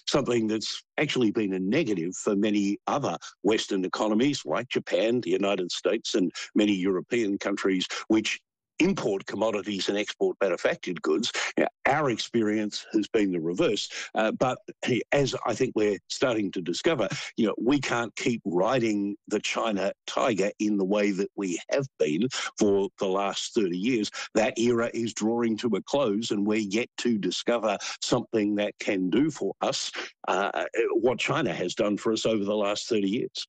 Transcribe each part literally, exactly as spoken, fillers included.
something that's actually been a negative for many other Western economies like Japan, the United States, and many European countries, which import commodities and export manufactured goods. Now, our experience has been the reverse. Uh, but as I think we're starting to discover, you know, we can't keep riding the China tiger in the way that we have been for the last thirty years. That era is drawing to a close, and we're yet to discover something that can do for us uh, what China has done for us over the last thirty years.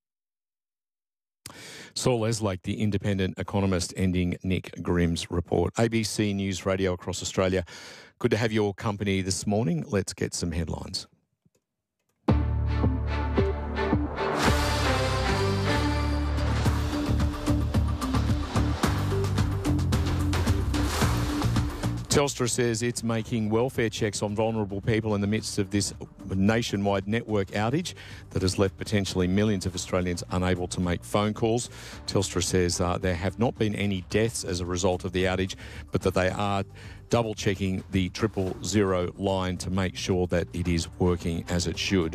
Saul Eslake, the independent economist, ending Nick Grimm's report. A B C News Radio across Australia. Good to have your company this morning. Let's get some headlines. Telstra says it's making welfare checks on vulnerable people in the midst of this nationwide network outage that has left potentially millions of Australians unable to make phone calls. Telstra says uh, there have not been any deaths as a result of the outage, but that they are double checking the triple zero line to make sure that it is working as it should.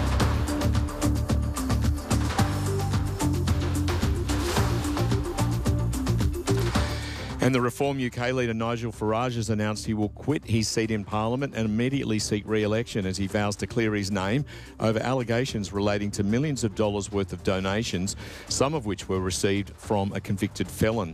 And the Reform U K leader Nigel Farage has announced he will quit his seat in Parliament and immediately seek re-election as he vows to clear his name over allegations relating to millions of dollars worth of donations, some of which were received from a convicted felon.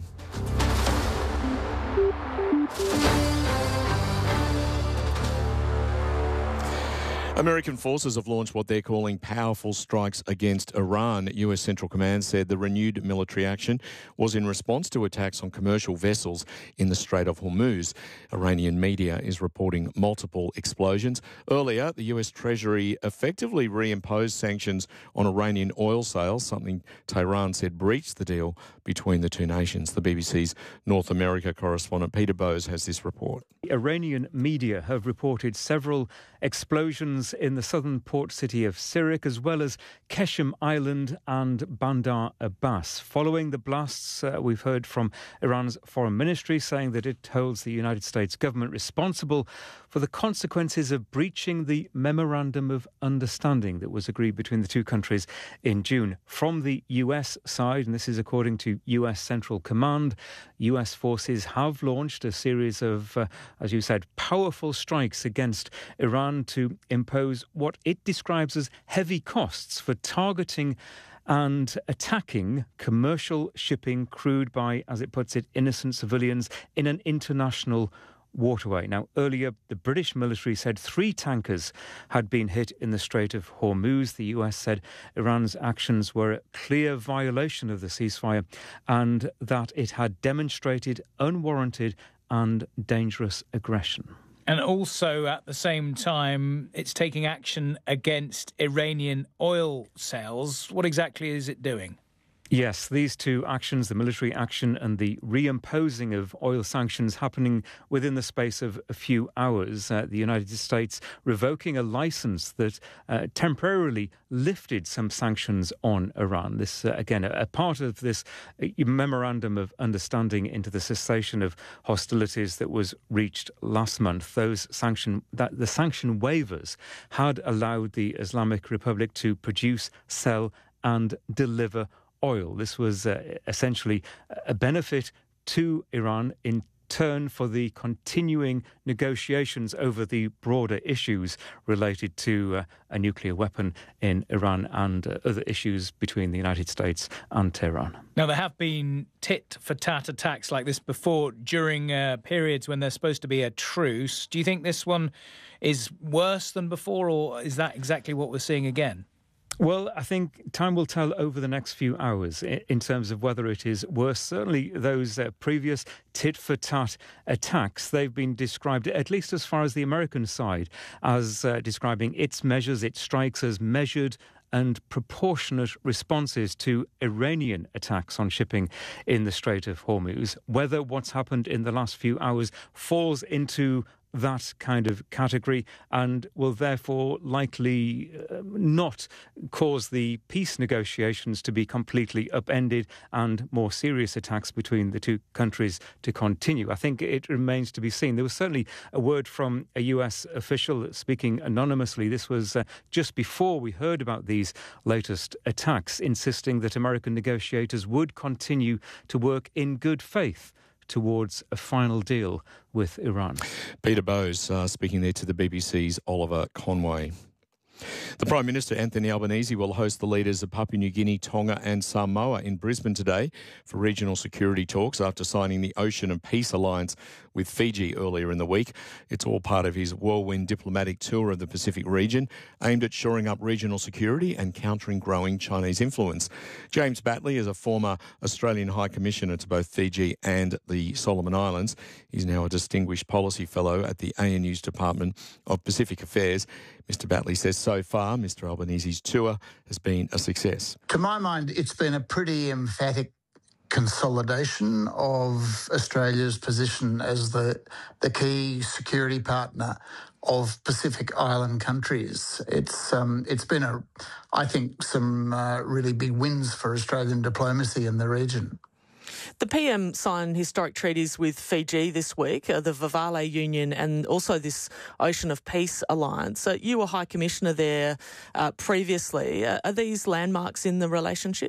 American forces have launched what they're calling powerful strikes against Iran. U S Central Command said the renewed military action was in response to attacks on commercial vessels in the Strait of Hormuz. Iranian media is reporting multiple explosions. Earlier, the U S Treasury effectively reimposed sanctions on Iranian oil sales, something Tehran said breached the deal between the two nations. The B B C's North America correspondent Peter Bowes has this report. Iranian media have reported several explosions in the southern port city of Sirik, as well as Keshem Island and Bandar Abbas. Following the blasts, uh, we've heard from Iran's foreign ministry saying that it holds the United States government responsible for the consequences of breaching the Memorandum of Understanding that was agreed between the two countries in June. From the U S side, and this is according to U S Central Command, U S forces have launched a series of, uh, as you said, powerful strikes against Iran to impose what it describes as heavy costs for targeting and attacking commercial shipping crewed by, as it puts it, innocent civilians in an international waterway. Now, earlier, the British military said three tankers had been hit in the Strait of Hormuz. The U S said Iran's actions were a clear violation of the ceasefire and that it had demonstrated unwarranted and dangerous aggression. And also, at the same time, it's taking action against Iranian oil sales. What exactly is it doing? Yes, these two actions, the military action and the reimposing of oil sanctions happening within the space of a few hours. Uh, the United States revoking a license that uh, temporarily lifted some sanctions on Iran. This, uh, again, a, a part of this uh, memorandum of understanding into the cessation of hostilities that was reached last month. Those sanction, that the sanction waivers had allowed the Islamic Republic to produce, sell and deliver oil. This was uh, essentially a benefit to Iran in turn for the continuing negotiations over the broader issues related to uh, a nuclear weapon in Iran and uh, other issues between the United States and Tehran. Now, there have been tit-for-tat attacks like this before during uh, periods when there's supposed to be a truce. Do you think this one is worse than before, or is that exactly what we're seeing again? Well, I think time will tell over the next few hours in terms of whether it is worse. Certainly those uh, previous tit-for-tat attacks, they've been described, at least as far as the American side, as uh, describing its measures, its strikes as measured and proportionate responses to Iranian attacks on shipping in the Strait of Hormuz. Whether what's happened in the last few hours falls into that kind of category and will therefore likely uh, not cause the peace negotiations to be completely upended and more serious attacks between the two countries to continue. I think it remains to be seen. There was certainly a word from a U S official speaking anonymously. This was uh, just before we heard about these latest attacks, insisting that American negotiators would continue to work in good faith towards a final deal with Iran. Peter Bowes uh, speaking there to the B B C's Oliver Conway. The Prime Minister, Anthony Albanese, will host the leaders of Papua New Guinea, Tonga and Samoa in Brisbane today for regional security talks after signing the Ocean and Peace Alliance with Fiji earlier in the week. It's all part of his whirlwind diplomatic tour of the Pacific region, aimed at shoring up regional security and countering growing Chinese influence. James Batley is a former Australian High Commissioner to both Fiji and the Solomon Islands. He's now a Distinguished Policy Fellow at the A N U's Department of Pacific Affairs. Mister Batley says so far Mister Albanese's tour has been a success. To my mind, it's been a pretty emphatic consolidation of Australia's position as the the key security partner of Pacific Island countries. It's um, it's been a, I think, some uh, really big wins for Australian diplomacy in the region. The P M signed historic treaties with Fiji this week, uh, the Vavale Union and also this Ocean of Peace Alliance. Uh, you were High Commissioner there uh, previously. Uh, are these landmarks in the relationship?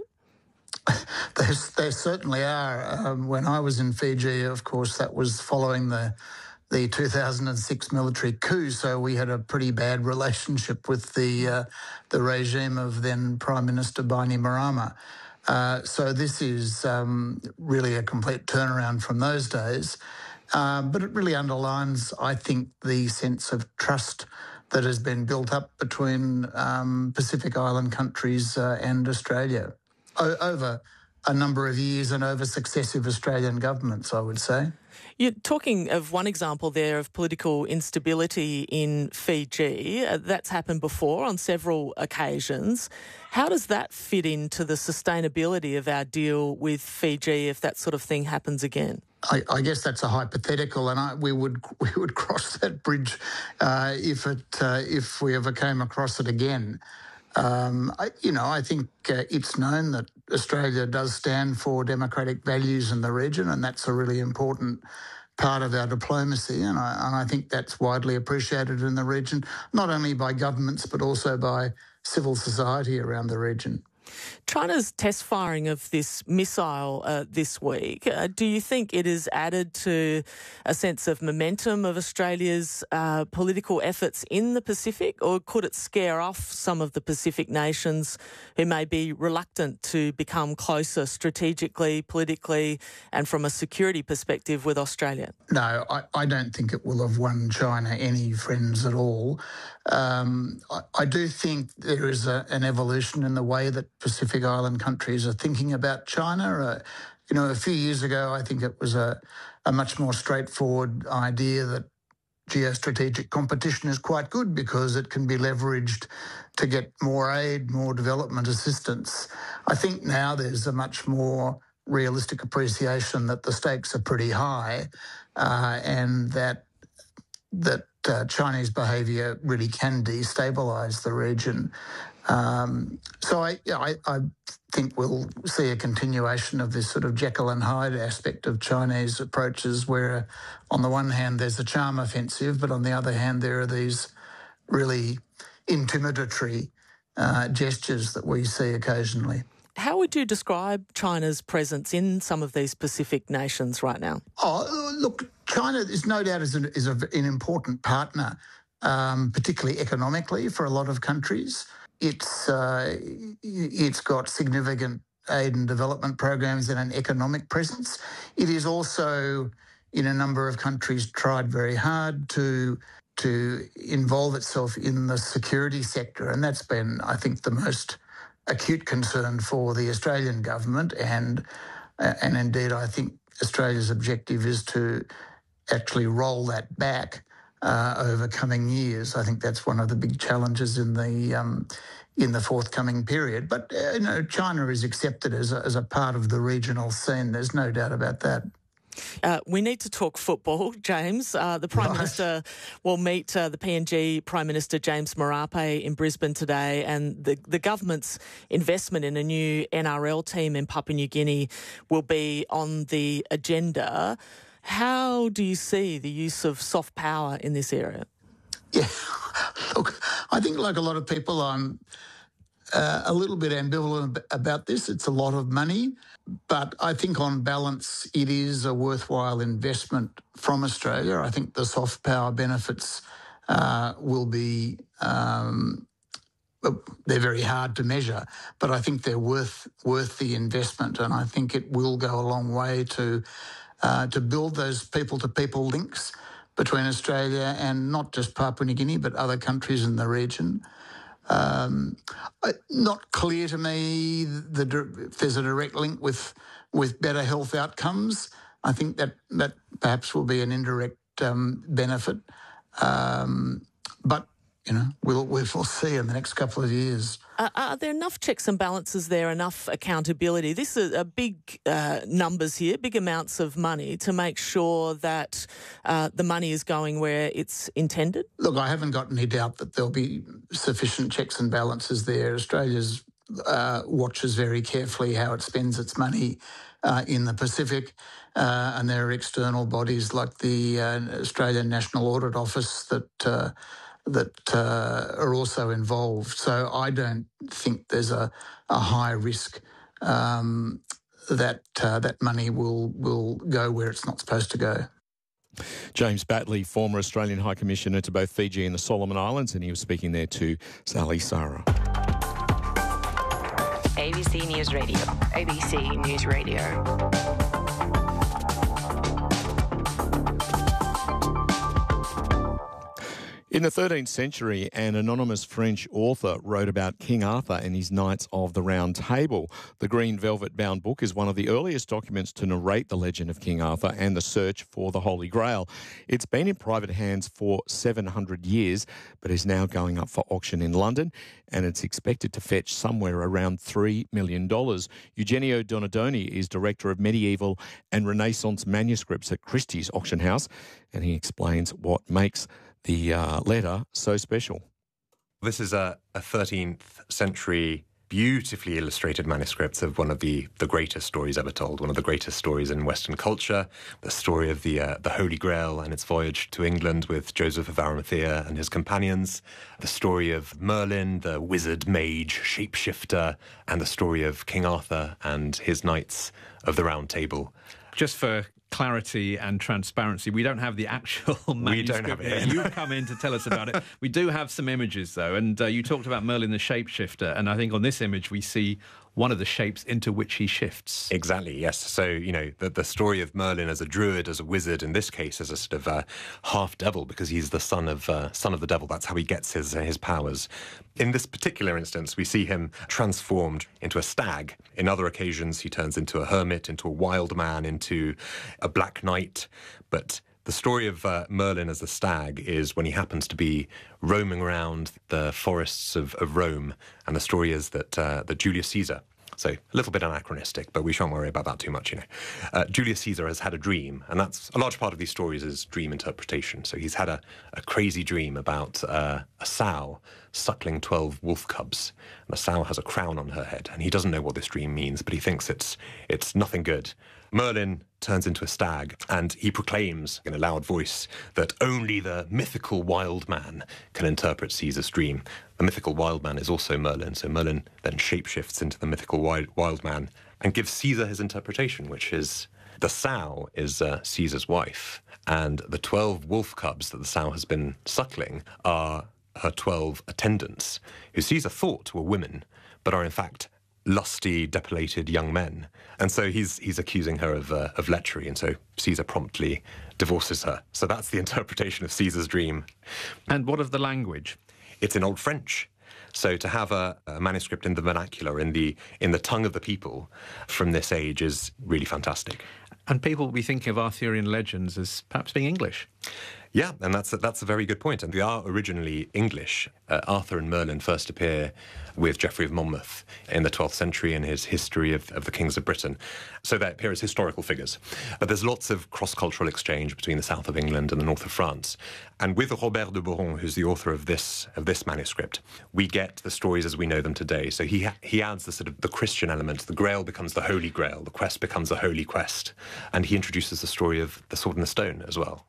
There, there certainly are. Um, when I was in Fiji, of course, that was following the the two thousand six military coup, so we had a pretty bad relationship with the uh, the regime of then Prime Minister Bainimarama. Uh, so this is um, really a complete turnaround from those days. Uh, but it really underlines, I think, the sense of trust that has been built up between um, Pacific Island countries uh, and Australia o- over a number of years and over successive Australian governments, I would say. You're talking of one example there of political instability in Fiji. Uh, that's happened before on several occasions. How does that fit into the sustainability of our deal with Fiji if that sort of thing happens again? I, I guess that's a hypothetical, and I, we would we would cross that bridge uh, if it uh, if we ever came across it again. Um, I, you know, I think uh, it's known that Australia does stand for democratic values in the region, and that's a really important part of our diplomacy, and I, and I think that's widely appreciated in the region, not only by governments but also by civil society around the region. China's test firing of this missile uh, this week, uh, do you think it has added to a sense of momentum of Australia's uh, political efforts in the Pacific, or could it scare off some of the Pacific nations who may be reluctant to become closer strategically, politically and from a security perspective with Australia? No, I, I don't think it will have won China any friends at all. Um, I, I do think there is a, an evolution in the way that Pacific Island countries are thinking about China. Uh, you know, a few years ago, I think it was a, a much more straightforward idea that geostrategic competition is quite good because it can be leveraged to get more aid, more development assistance. I think now there's a much more realistic appreciation that the stakes are pretty high uh, and that that uh, Chinese behaviour really can destabilise the region. Um, so I, I, I think we'll see a continuation of this sort of Jekyll and Hyde aspect of Chinese approaches where on the one hand there's a charm offensive, but on the other hand there are these really intimidatory uh, gestures that we see occasionally. How would you describe China's presence in some of these Pacific nations right now? Oh, look, China is no doubt is an, is a, an important partner, um, particularly economically for a lot of countries. It's uh, it's got significant aid and development programs and an economic presence. It is also, in a number of countries, tried very hard to to involve itself in the security sector, and that's been, I think, the most acute concern for the Australian government, and and indeed I think Australia's objective is to actually roll that back uh, over coming years. I think that's one of the big challenges in the um, in the forthcoming period. But uh, you know, China is accepted as a, as a part of the regional scene. There's no doubt about that. Uh, we need to talk football, James. Uh, the Prime right. Minister will meet uh, the P N G Prime Minister James Marape in Brisbane today, and the, the government's investment in a new N R L team in Papua New Guinea will be on the agenda. How do you see the use of soft power in this area? Yeah, look, I think like a lot of people, I'm uh, a little bit ambivalent about this. It's a lot of money, but I think on balance it is a worthwhile investment from Australia. I think the soft power benefits uh, will be, um, they're very hard to measure, but I think they're worth worth the investment, and I think it will go a long way to uh, to build those people-to-people links between Australia and not just Papua New Guinea, but other countries in the region. Um, not clear to me the, if there's a direct link with with better health outcomes. I think that that perhaps will be an indirect um, benefit, um, but you know we'll we'll see in the next couple of years. Uh, are there enough checks and balances there, enough accountability? This is a big uh, numbers here, big amounts of money to make sure that uh, the money is going where it's intended? Look, I haven't got any doubt that there'll be sufficient checks and balances there. Australia's uh, watches very carefully how it spends its money uh, in the Pacific, uh, and there are external bodies like the uh, Australian National Audit Office that uh, that uh, are also involved. So I don't think there's a, a high risk um, that uh, that money will will go where it's not supposed to go. James Batley, former Australian High Commissioner to both Fiji and the Solomon Islands, and he was speaking there to Sally Sarah. A B C News Radio. A B C News Radio. In the thirteenth century, an anonymous French author wrote about King Arthur and his Knights of the Round Table. The green velvet-bound book is one of the earliest documents to narrate the legend of King Arthur and the search for the Holy Grail. It's been in private hands for seven hundred years, but is now going up for auction in London, and it's expected to fetch somewhere around three million dollars. Eugenio Donadoni is Director of Medieval and Renaissance Manuscripts at Christie's Auction House, and he explains what makes the uh, letter so special. This is a, a thirteenth century beautifully illustrated manuscript of one of the, the greatest stories ever told, one of the greatest stories in Western culture, the story of the uh, the Holy Grail and its voyage to England with Joseph of Arimathea and his companions, the story of Merlin, the wizard, mage, shapeshifter, and the story of King Arthur and his Knights of the Round Table. Just for clarity and transparency, we don't have the actual manuscript. We don't have it. You've come in to tell us about it. We do have some images, though, and uh, you talked about Merlin the shapeshifter, and I think on this image we see one of the shapes into which he shifts. Exactly, yes. So, you know, the, the story of Merlin as a druid, as a wizard, in this case, as a sort of uh, half-devil, because he's the son of uh, son of the devil. That's how he gets his, uh, his powers. In this particular instance, we see him transformed into a stag. In other occasions, he turns into a hermit, into a wild man, into a black knight. But the story of uh, Merlin as a stag is when he happens to be roaming around the forests of, of Rome, and the story is that uh, that Julius Caesar, so a little bit anachronistic, but we shan't worry about that too much, you know. Uh, Julius Caesar has had a dream, and that's a large part of these stories is dream interpretation. So he's had a, a crazy dream about uh, a sow suckling twelve wolf cubs, and the sow has a crown on her head, and he doesn't know what this dream means, but he thinks it's it's nothing good. Merlin turns into a stag, and he proclaims in a loud voice that only the mythical wild man can interpret Caesar's dream. The mythical wild man is also Merlin, so Merlin then shapeshifts into the mythical wild, wild man and gives Caesar his interpretation, which is the sow is uh, Caesar's wife, and the twelve wolf cubs that the sow has been suckling are her twelve attendants, who Caesar thought were women, but are in fact lusty, depilated young men. And so he's he's accusing her of uh, of lechery, and so Caesar promptly divorces her. So that's the interpretation of Caesar's dream. And what of the language? It's in Old French. So to have a, a manuscript in the vernacular, in the in the tongue of the people from this age is really fantastic. And people will be thinking of Arthurian legends as perhaps being English. Yeah, and that's a, that's a very good point. And they are originally English. Uh, Arthur and Merlin first appear with Geoffrey of Monmouth in the twelfth century in his History of, of the Kings of Britain. So they appear as historical figures. But there's lots of cross-cultural exchange between the south of England and the north of France. And with Robert de Boron, who's the author of this of this manuscript, we get the stories as we know them today. So he he adds the sort of the Christian element. The Grail becomes the Holy Grail. The quest becomes the Holy Quest. And he introduces the story of the Sword and the Stone as well.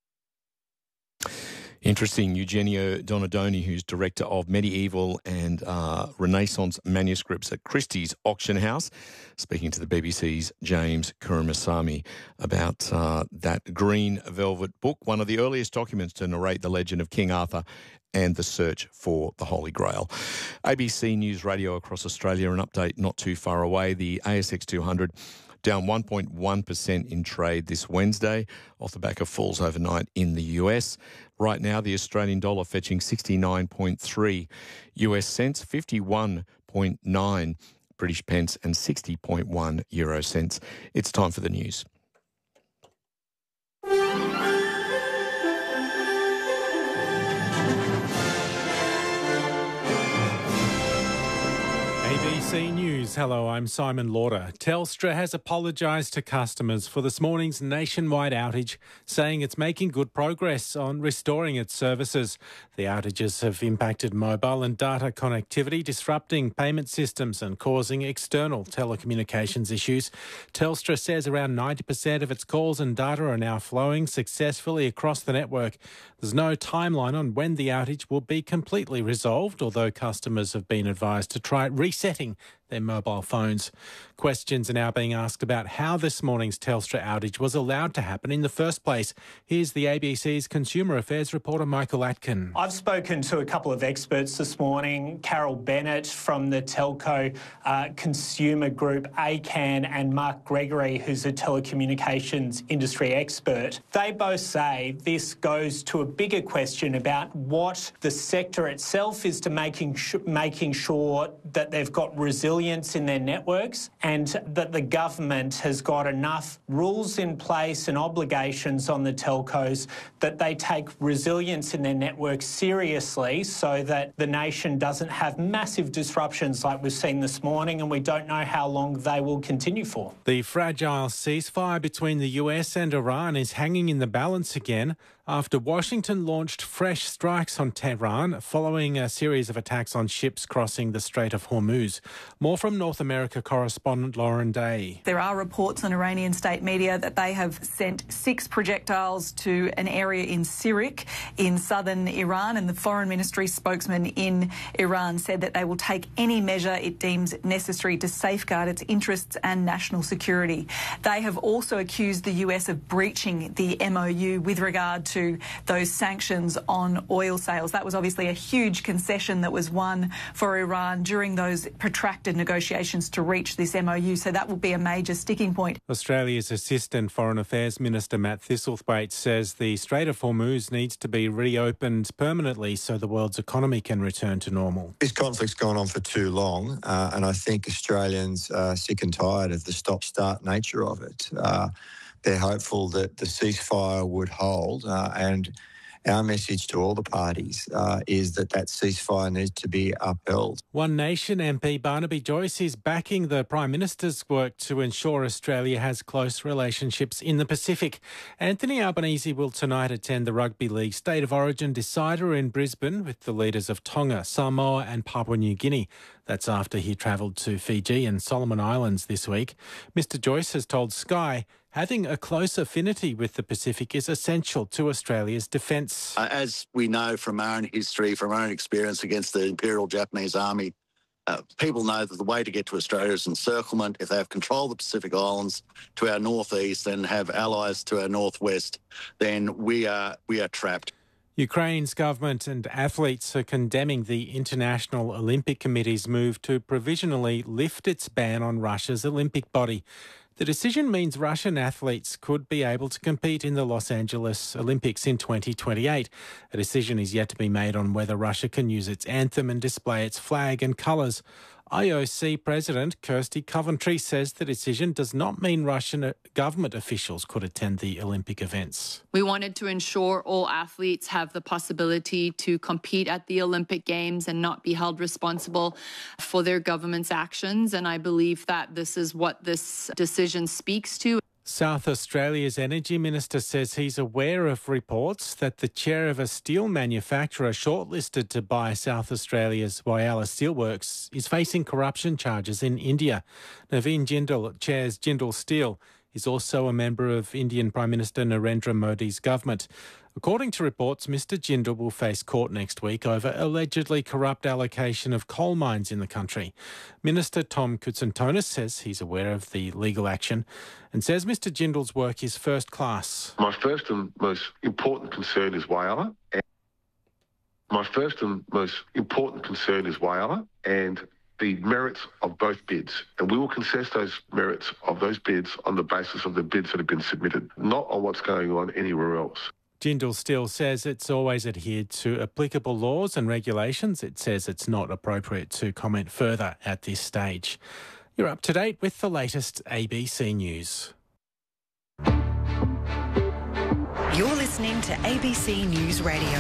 Interesting. Eugenio Donadoni, who's director of medieval and uh, Renaissance manuscripts at Christie's Auction House, speaking to the B B C's James Kurumasamy about uh, that green velvet book, one of the earliest documents to narrate the legend of King Arthur and the search for the Holy Grail. A B C News Radio across Australia, an update not too far away. The A S X two hundred down one point one percent in trade this Wednesday off the back of falls overnight in the U S. Right now, the Australian dollar fetching sixty-nine point three U S cents, fifty-one point nine British pence and sixty point one euro cents. It's time for the news. A B C News. Hello, I'm Simon Lauder. Telstra has apologised to customers for this morning's nationwide outage, saying it's making good progress on restoring its services. The outages have impacted mobile and data connectivity, disrupting payment systems and causing external telecommunications issues. Telstra says around ninety percent of its calls and data are now flowing successfully across the network. There's no timeline on when the outage will be completely resolved, although customers have been advised to try resetting their mobile phones. Questions are now being asked about how this morning's Telstra outage was allowed to happen in the first place. Here's the A B C's Consumer Affairs reporter Michael Atkin. I've spoken to a couple of experts this morning, Carol Bennett from the telco uh, consumer group A C A N and Mark Gregory, who's a telecommunications industry expert. They both say this goes to a bigger question about what the sector itself is to making, sh- making sure that they've got resilience in their networks and that the government has got enough rules in place and obligations on the telcos that they take resilience in their networks seriously so that the nation doesn't have massive disruptions like we've seen this morning, and we don't know how long they will continue for. The fragile ceasefire between the U S and Iran is hanging in the balance again after Washington launched fresh strikes on Tehran following a series of attacks on ships crossing the Strait of Hormuz. More from North America correspondent Lauren Day. There are reports on Iranian state media that they have sent six projectiles to an area in Sirik in southern Iran, and the Foreign Ministry spokesman in Iran said that they will take any measure it deems necessary to safeguard its interests and national security. They have also accused the U S of breaching the M O U with regard to those sanctions on oil sales. That was obviously a huge concession that was won for Iran during those protracted negotiations to reach this M O U, so that will be a major sticking point. Australia's Assistant Foreign Affairs Minister Matt Thistlethwaite says the Strait of Hormuz needs to be reopened permanently so the world's economy can return to normal. This conflict's gone on for too long, uh, and I think Australians are sick and tired of the stop-start nature of it. Uh, They're hopeful that the ceasefire would hold, uh, and our message to all the parties uh, is that that ceasefire needs to be upheld. One Nation M P Barnaby Joyce is backing the Prime Minister's work to ensure Australia has close relationships in the Pacific. Anthony Albanese will tonight attend the Rugby League State of Origin decider in Brisbane with the leaders of Tonga, Samoa and Papua New Guinea. That's after he travelled to Fiji and Solomon Islands this week. Mister Joyce has told Sky having a close affinity with the Pacific is essential to Australia's defence. Uh, as we know from our own history, from our own experience against the Imperial Japanese Army, uh, people know that the way to get to Australia is encirclement. If they have control of the Pacific Islands to our northeast and have allies to our northwest, then we are we are trapped. Ukraine's government and athletes are condemning the International Olympic Committee's move to provisionally lift its ban on Russia's Olympic body. The decision means Russian athletes could be able to compete in the Los Angeles Olympics in twenty twenty-eight. A decision is yet to be made on whether Russia can use its anthem and display its flag and colours. I O C President Kirsty Coventry says the decision does not mean Russian government officials could attend the Olympic events. We wanted to ensure all athletes have the possibility to compete at the Olympic Games and not be held responsible for their government's actions, and I believe that this is what this decision speaks to. South Australia's Energy Minister says he's aware of reports that the chair of a steel manufacturer shortlisted to buy South Australia's Whyalla Steelworks is facing corruption charges in India. Naveen Jindal chairs Jindal Steel. He's also a member of Indian Prime Minister Narendra Modi's government. According to reports, Mister Jindal will face court next week over allegedly corrupt allocation of coal mines in the country. Minister Tom Koutsantonis says he's aware of the legal action and says Mister Jindal's work is first class. My first and most important concern is Whyalla. My first and most important concern is Whyalla and the merits of both bids. And we will contest those merits of those bids on the basis of the bids that have been submitted, not on what's going on anywhere else. Jindal Steel says it's always adhered to applicable laws and regulations. It says it's not appropriate to comment further at this stage. You're up to date with the latest A B C News. You're listening to A B C News Radio.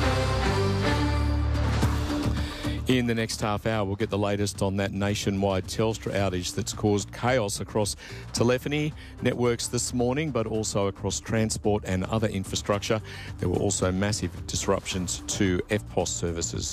In the next half hour, we'll get the latest on that nationwide Telstra outage that's caused chaos across telephony networks this morning, but also across transport and other infrastructure. There were also massive disruptions to F P O S services.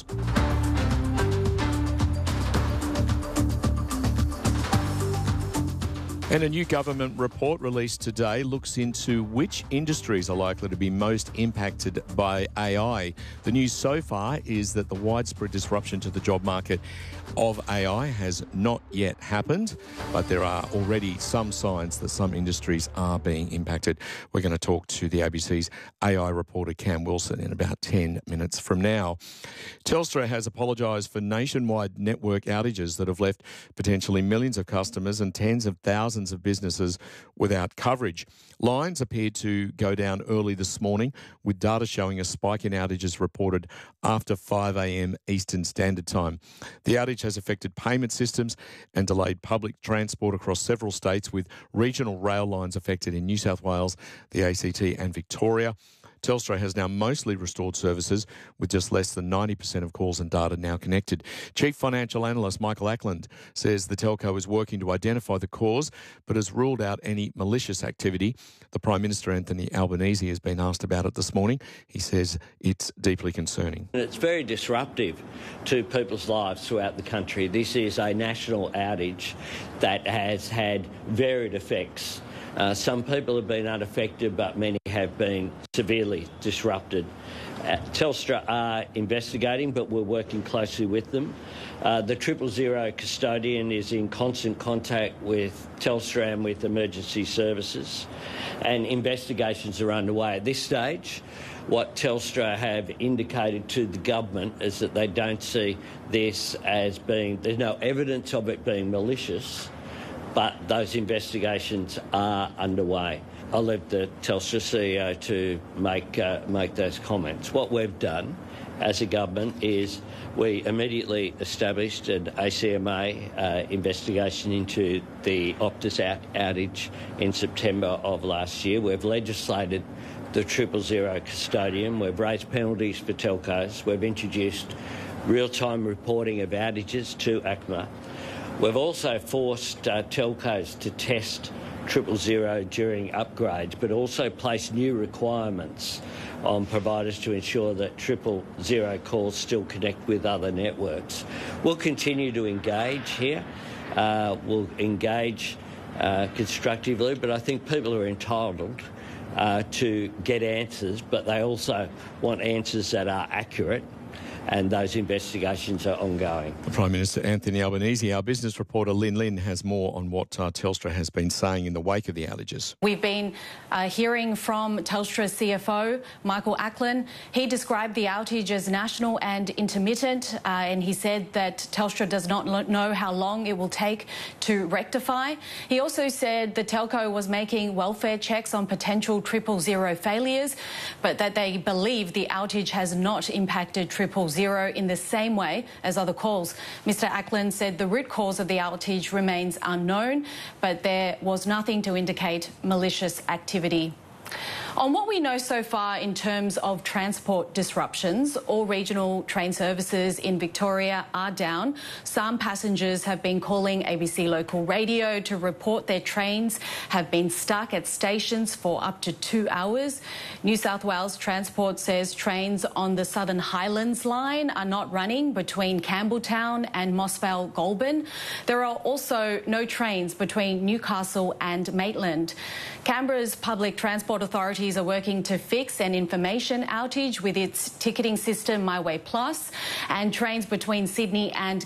And a new government report released today looks into which industries are likely to be most impacted by A I. The news so far is that the widespread disruption to the job market of A I has not yet happened, but there are already some signs that some industries are being impacted. We're going to talk to the A B C's A I reporter Cam Wilson in about ten minutes from now. Telstra has apologised for nationwide network outages that have left potentially millions of customers and tens of thousands of businesses without coverage. Lines appeared to go down early this morning, with data showing a spike in outages reported after five a m Eastern Standard Time. The outage has affected payment systems and delayed public transport across several states, with regional rail lines affected in New South Wales, the A C T and Victoria. Telstra has now mostly restored services, with just less than ninety percent of calls and data now connected. Chief Financial Analyst Michael Ackland says the telco is working to identify the cause, but has ruled out any malicious activity. The Prime Minister, Anthony Albanese, has been asked about it this morning. He says it's deeply concerning. It's very disruptive to people's lives throughout the country. This is a national outage that has had varied effects. Uh, some people have been unaffected, but many have been severely disrupted. Uh, Telstra are investigating, but we're working closely with them. Uh, the Triple Zero custodian is in constant contact with Telstra and with emergency services, and investigations are underway. At this stage, what Telstra have indicated to the government is that they don't see this as being, there's no evidence of it being malicious, but those investigations are underway. I'll leave the Telstra C E O to make uh, make those comments. What we've done as a government is we immediately established an A C M A uh, investigation into the Optus out outage in September of last year. We've legislated the Triple Zero custodian. We've raised penalties for telcos. We've introduced real-time reporting of outages to A C M A. We've also forced uh, telcos to test Triple Zero during upgrades, but also place new requirements on providers to ensure that Triple Zero calls still connect with other networks. We'll continue to engage here. Uh, we'll engage uh, constructively, but I think people are entitled uh, to get answers, but they also want answers that are accurate. And those investigations are ongoing. The Prime Minister, Anthony Albanese. Our business reporter, Lynn Lynn, has more on what uh, Telstra has been saying in the wake of the outages. We've been uh, hearing from Telstra C F O, Michael Ackland. He described the outage as national and intermittent, uh, and he said that Telstra does not know how long it will take to rectify. He also said the telco was making welfare checks on potential Triple Zero failures, but that they believe the outage has not impacted Triple Zero. zero in the same way as other calls. Mister Ackland said the root cause of the outage remains unknown, but there was nothing to indicate malicious activity. On what we know so far in terms of transport disruptions, all regional train services in Victoria are down. Some passengers have been calling A B C local radio to report their trains have been stuck at stations for up to two hours. New South Wales Transport says trains on the Southern Highlands line are not running between Campbelltown and Mossvale Goulburn. There are also no trains between Newcastle and Maitland. Canberra's public transport authorities are working to fix an information outage with its ticketing system My Way Plus, and trains between Sydney and